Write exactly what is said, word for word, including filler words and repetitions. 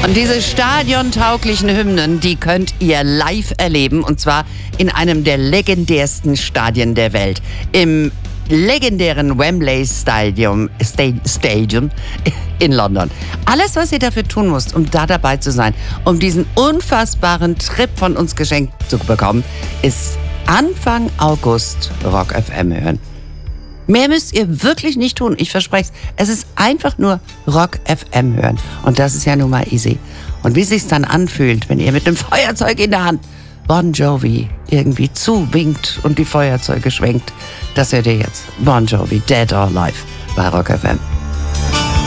Und diese stadiontauglichen Hymnen, die könnt ihr live erleben. Und zwar in einem der legendärsten Stadien der Welt. Im legendären Wembley Stadium, Stadium in London. Alles, was ihr dafür tun müsst, um da dabei zu sein, um diesen unfassbaren Trip von uns geschenkt zu bekommen, ist Anfang August Rock F M hören. Mehr müsst ihr wirklich nicht tun, ich verspreche es. Es ist einfach nur Rock F M hören. Und das ist ja nun mal easy. Und wie es sich dann anfühlt, wenn ihr mit einem Feuerzeug in der Hand Bon Jovi irgendwie zuwinkt und die Feuerzeuge schwenkt, das hört ihr jetzt. Bon Jovi, Dead or Alive bei Rock F M.